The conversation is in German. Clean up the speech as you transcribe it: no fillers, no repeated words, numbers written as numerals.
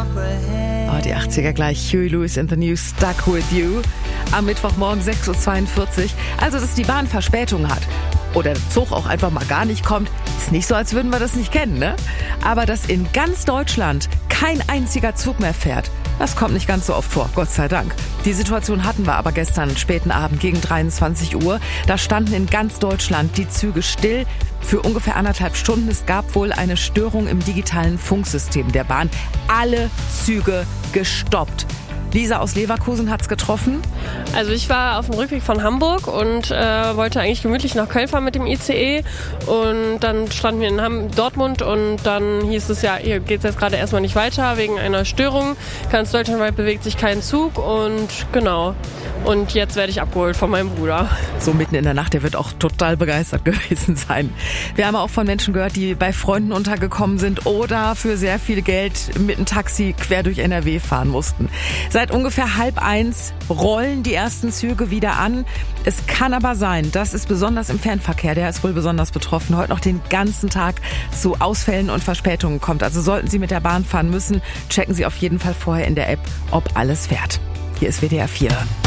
Oh, die 80er gleich. Huey Lewis and the News, Stuck With You. Am Mittwochmorgen 6.42 Uhr. Also, dass die Bahn Verspätung hat oder der Zug auch einfach mal gar nicht kommt, ist nicht so, als würden wir das nicht kennen, ne? Aber dass in ganz Deutschland kein einziger Zug mehr fährt, das kommt nicht ganz so oft vor, Gott sei Dank. Die Situation hatten wir aber gestern späten Abend gegen 23 Uhr. Da standen in ganz Deutschland die Züge still für ungefähr 1,5 Stunden. Es gab wohl eine Störung im digitalen Funksystem der Bahn. Alle Züge gestoppt. Lisa aus Leverkusen hat's getroffen. Also ich war auf dem Rückweg von Hamburg und wollte eigentlich gemütlich nach Köln fahren mit dem ICE. Und dann standen wir in Dortmund und dann hieß es ja, hier geht's jetzt gerade erstmal nicht weiter wegen einer Störung. Ganz deutschlandweit bewegt sich kein Zug und genau. Und jetzt werde ich abgeholt von meinem Bruder. So mitten in der Nacht, der wird auch total begeistert gewesen sein. Wir haben auch von Menschen gehört, die bei Freunden untergekommen sind oder für sehr viel Geld mit einem Taxi quer durch NRW fahren mussten. Seit ungefähr 12:30 rollen die ersten Züge wieder an. Es kann aber sein, dass es besonders im Fernverkehr, der ist wohl besonders betroffen, heute noch den ganzen Tag zu Ausfällen und Verspätungen kommt. Also sollten Sie mit der Bahn fahren müssen, checken Sie auf jeden Fall vorher in der App, ob alles fährt. Hier ist WDR 4.